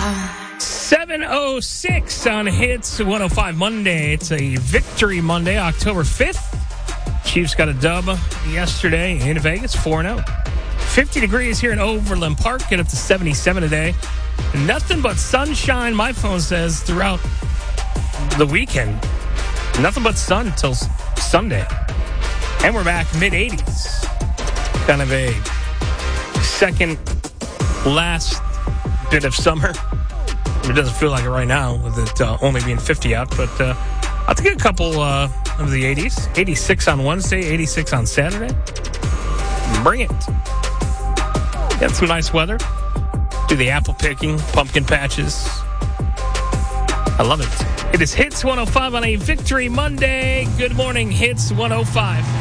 7:06 on Hits 105 Monday. It's a Victory Monday, October 5th. Chiefs got a dub yesterday in Vegas, 4-0. 50 degrees here in Overland Park. Get up to 77 today. Nothing but sunshine, my phone says, throughout the weekend. Nothing but sun until Sunday. And we're back mid-80s. Kind of a second last bit of summer. It doesn't feel like it right now with it only being 50 out, but I'll take a couple of the 80s. 86 on Wednesday, 86 on Saturday. Bring it. Got some nice weather. Do the apple picking, pumpkin patches. I love it. It is Hits 105 on a Victory Monday. Good morning, Hits 105.